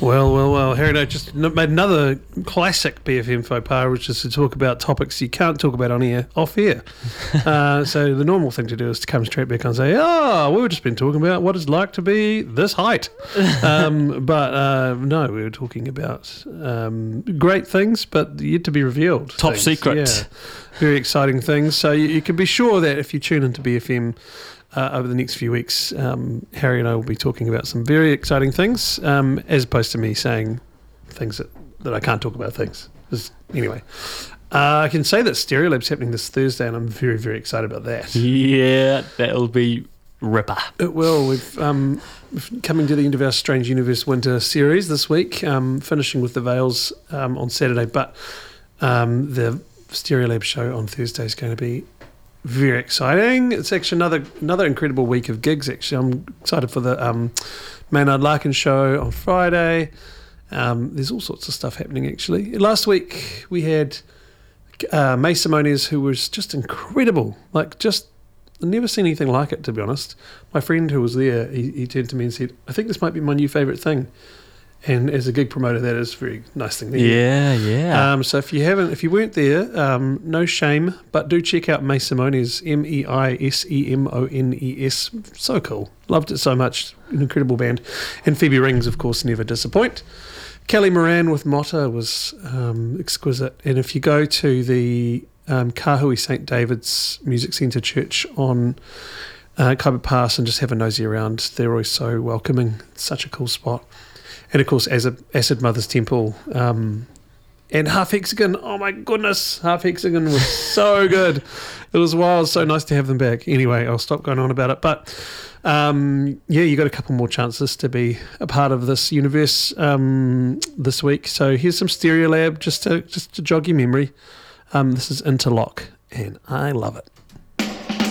Well, Harry, I just made another classic BFM faux pas, which is to talk about topics you can't talk about off air. So the normal thing to do is to come straight back and say, we've just been talking about what it's like to be this height. But no, we were talking about great things, but yet to be revealed. Top things. secret. Yeah, very exciting things. So you can be sure that if you tune into BFM over the next few weeks, Harry and I will be talking about some very exciting things, as opposed to me saying things that I can't talk about things. Anyway, I can say that Stereolab's happening this Thursday, and I'm very, very excited about that. Yeah, that'll be ripper. It will. We've coming to the end of our Strange Universe Winter series this week, finishing with the Veils on Saturday, but the Stereolab show on Thursday is going to be very exciting. It's actually another incredible week of gigs. Actually, I'm excited for the Maynard Larkin show on Friday. There's all sorts of stuff happening. Actually, last week we had May Simones, who was just incredible. Like, just I've never seen anything like it, to be honest. My friend who was there, he turned to me and said, "I think this might be my new favourite thing." And as a gig promoter, that is a very nice thing to hear. Yeah. So if you weren't there, no shame, but do check out May Simones, Meisemones. So cool. Loved it so much. An incredible band. And Phoebe Rings, of course, never disappoint. Kelly Moran with Motta was exquisite. And if you go to the Kahui St. David's Music Centre Church on Kaibut Pass and just have a nosy around, they're always so welcoming. It's such a cool spot. And of course, Acid Mother's Temple and Half Hexagon. Oh my goodness, Half Hexagon was so good. It was wild, so nice to have them back. Anyway, I'll stop going on about it. But you got a couple more chances to be a part of this universe this week. So here's some Stereolab just to jog your memory. This is Interlock, and I love it.